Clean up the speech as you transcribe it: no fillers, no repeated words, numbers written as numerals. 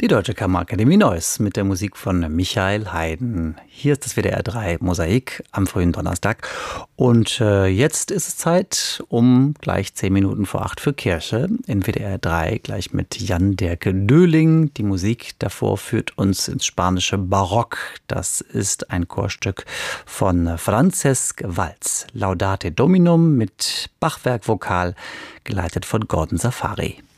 Die Deutsche Kammerakademie Neuss mit der Musik von Michael Haydn. Hier ist das WDR 3 Mosaik am frühen Donnerstag. Und jetzt ist es Zeit um gleich 10 Minuten vor 8 für Kirche in WDR 3, gleich mit Jan Derke Döhling. Die Musik davor führt uns ins spanische Barock. Das ist ein Chorstück von Francesc Valls. Laudate Dominum mit Bachwerkvokal, geleitet von Gordon Safari.